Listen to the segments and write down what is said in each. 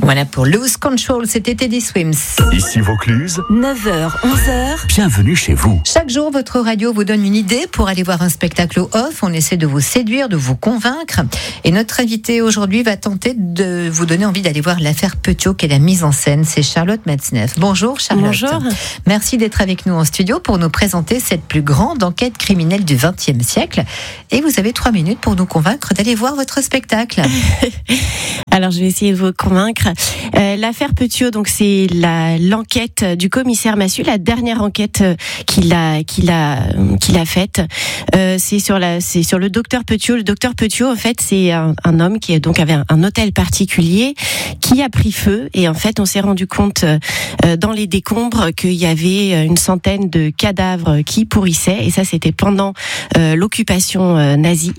Voilà pour Lose Control, c'était Teddy Swims. Ici Vaucluse, 9h, 11h. bienvenue chez vous. Chaque jour, votre radio vous donne une idée pour aller voir un spectacle au off. On essaie de vous séduire, de vous convaincre. Et notre invité aujourd'hui va tenter de vous donner envie d'aller voir l'affaire Petiot, qui est la mise en scène. C'est Charlotte Metzneff. Bonjour Charlotte. Bonjour. Merci d'être avec nous en studio pour nous présenter cette plus grande enquête criminelle du XXe siècle. Et vous avez 3 minutes pour nous convaincre d'aller voir votre spectacle. Alors, je vais essayer de vous convaincre. L'affaire Petiot, donc c'est l'enquête du commissaire Massu, la dernière enquête qu'il a faite. C'est sur le docteur Petiot. Le docteur Petiot, en fait, c'est un homme qui donc avait un hôtel particulier qui a pris feu. Et en fait, on s'est rendu compte dans les décombres qu'il y avait une centaine de cadavres qui pourrissaient. Et ça, c'était pendant l'occupation nazie.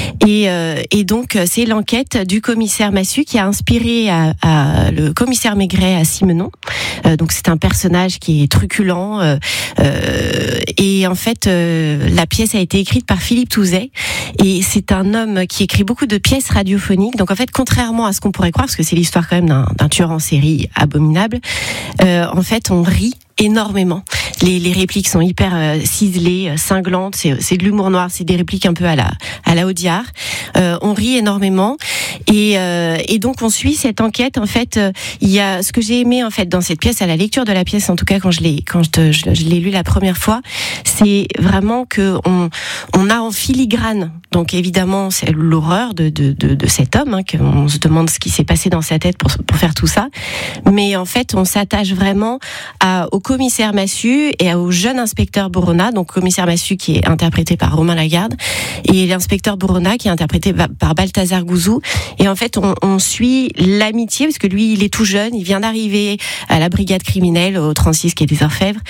Et donc, c'est l'enquête du commissaire Massu qui a inspiré à le commissaire Maigret à Simenon. Donc c'est un personnage qui est truculent. Et en fait, la pièce a été écrite par Philippe Touzet. Et c'est un homme qui écrit beaucoup de pièces radiophoniques. Donc en fait, contrairement à ce qu'on pourrait croire, parce que c'est l'histoire quand même d'un tueur en série abominable, en fait, on rit énormément. Les répliques sont hyper ciselées, cinglantes. C'est de l'humour noir. C'est des répliques un peu à la Audiard. On rit énormément. Et donc on suit cette enquête. En fait, il y a ce que j'ai aimé en fait dans cette pièce, à la lecture de la pièce, en tout cas quand je l'ai lu la première fois, c'est vraiment que on a en filigrane. Donc évidemment, c'est l'horreur de cet homme, hein, qu'on se demande ce qui s'est passé dans sa tête pour faire tout ça. Mais en fait, on s'attache vraiment au commissaire Massu et au jeune inspecteur Borona. Donc commissaire Massu qui est interprété par Romain Lagarde et l'inspecteur Borona qui est interprété par Balthazar Gouzou. Et en fait, on suit l'amitié, parce que lui, il est tout jeune, il vient d'arriver à la brigade criminelle, au 36 quai des Orfèvres.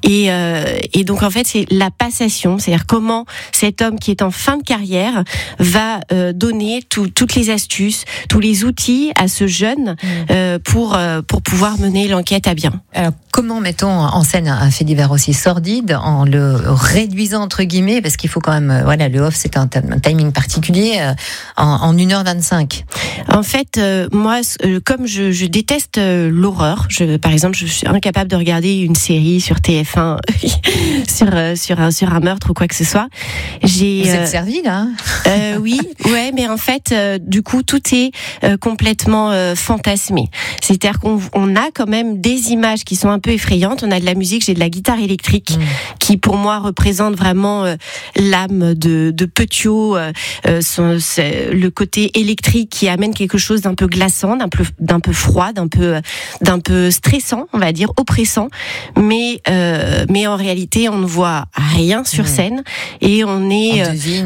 Et donc, en fait, c'est la passation, c'est-à-dire comment cet homme qui est en fin de carrière va donner toutes les astuces, tous les outils à ce jeune pour pouvoir mener l'enquête à bien. Alors, comment mettons en scène un fait divers aussi sordide en le réduisant entre guillemets, parce qu'il faut quand même, voilà, le off c'est un timing particulier, en 1h25. En fait, moi, comme je déteste l'horreur, par exemple, je suis incapable de regarder une série sur TF1 sur un meurtre ou quoi que ce soit. Vous êtes servi là, hein? Oui, ouais, mais en fait, du coup, tout est complètement fantasmé. C'est-à-dire qu'on a quand même des images qui sont un peu effrayantes. On a de la musique, j'ai de la guitare électrique qui, pour moi, représente vraiment l'âme de Petiot, le côté électrique qui amène quelque chose d'un peu glaçant, d'un peu froid, d'un peu stressant, on va dire, oppressant. Mais en réalité, on ne voit rien sur scène et on est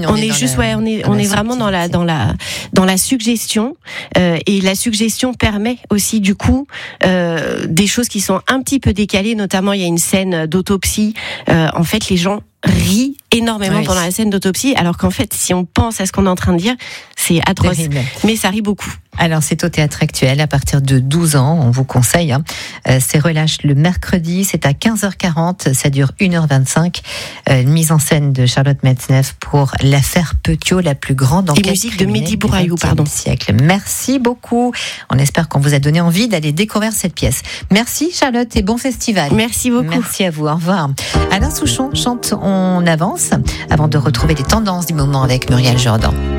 vraiment dans la suggestion. Et la suggestion permet aussi du coup des choses qui sont un petit peu décalées. Notamment, il y a une scène d'autopsie. En fait, les gens rient énormément pendant la scène d'autopsie, alors qu'en fait, si on pense à ce qu'on est en train de dire, c'est atroce. Terrible. Mais ça rit beaucoup. Alors, c'est au Théâtre Actuel à partir de 12 ans, on vous conseille. C'est relâche le mercredi, c'est à 15h40, ça dure 1h25. Une mise en scène de Charlotte Metzneff pour l'affaire Petiot, la plus grande enquête. Et musique de Mehdi Bourayou, siècle. Merci beaucoup. On espère qu'on vous a donné envie d'aller découvrir cette pièce. Merci Charlotte et bon festival. Merci beaucoup. Merci à vous, au revoir. Alain Souchon chante On avance, avant de retrouver les tendances du moment avec Muriel Jordan.